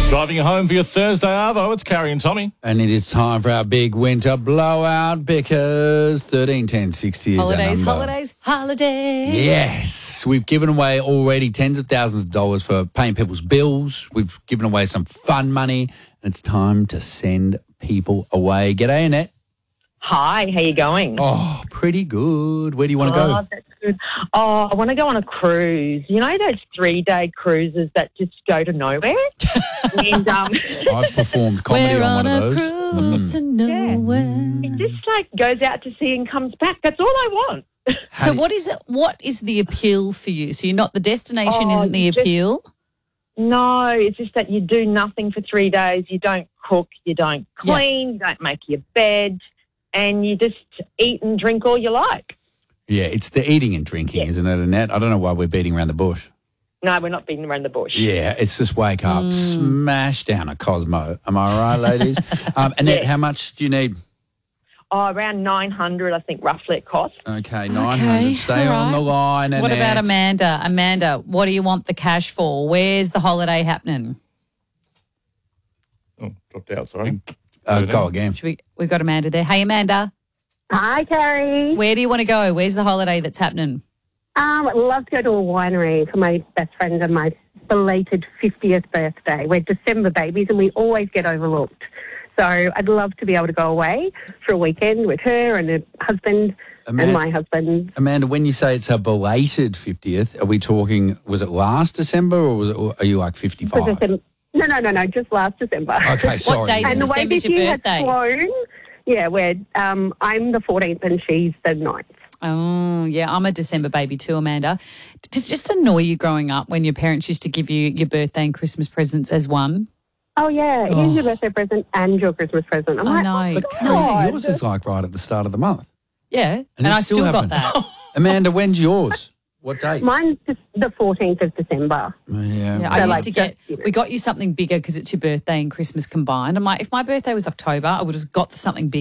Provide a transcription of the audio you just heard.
Driving you home for your Thursday Arvo, it's Carrie and Tommy. And it is time for our big winter blowout because 131060 is our number. Holidays. Yes. We've given away already tens of thousands of dollars for paying people's bills. We've given away some fun money. And it's time to send people away. G'day, Annette. Hi, how you going? Oh, pretty good. Where do you want to go? Oh, that's good. Oh, I want to go on a cruise. You know those 3-day cruises that just go to nowhere? And, I've performed comedy We're on one of a those. cruise to nowhere. it just like goes out to sea and comes back. That's all I want. So what is it? What is the appeal for you? So you're not the destination, Oh, isn't the you just- appeal? No, it's just that you do nothing for 3 days. You don't cook, you don't clean, you don't make your bed, and you just eat and drink all you like. Yeah, it's the eating and drinking, Yeah. isn't it, Annette? I don't know why we're beating around the bush. No, we're not beating around the bush. Yeah, it's just wake up, smash down a Cosmo. Am I right, ladies? Annette, Yeah. how much do you need? Oh, around 900, I think, roughly it costs. Okay, 900. Stay all on the right. line, Annette. What about Amanda? Amanda, what do you want the cash for? Where's the holiday happening? Oh, dropped out, sorry. Go again. We've got Amanda there. Hey, Amanda, Hi, Carrie. where do you want to go? Where's the holiday that's happening? I'd love to go to a winery for my best friend and my belated 50th birthday. We're December babies and we always get overlooked. So I'd love to be able to go away for a weekend with her and her husband and my husband. Amanda, when you say it's a belated 50th, are we talking, was it last December or are you like 55? No, just last December. Okay, sorry. What date in And the way December's this your year has birthday? flown, I'm the 14th and she's the 9th. Oh, yeah, I'm a December baby too, Amanda. Did it just annoy you growing up when your parents used to give you your birthday and Christmas presents as one? Oh, yeah, here's your birthday present and your Christmas present. I'm I like, know. But Carrie, yours is like right at the start of the month. Yeah, and you I still got haven't. that. Amanda, when's yours? What date? mine's just the 14th of December. Yeah. Yeah, I used like to get, just, you know. we got you something bigger because it's your birthday and Christmas combined. I'm like, if my birthday was October, I would have got something bigger.